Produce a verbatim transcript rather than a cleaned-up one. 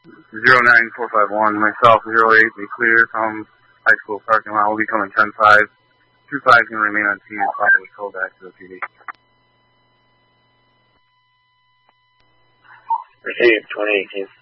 zero nine four five one, myself, zero eight, be clear, from high school parking lot. We'll be coming ten five. two five can remain on scene and properly told back to the P D. Received, twenty eighteen.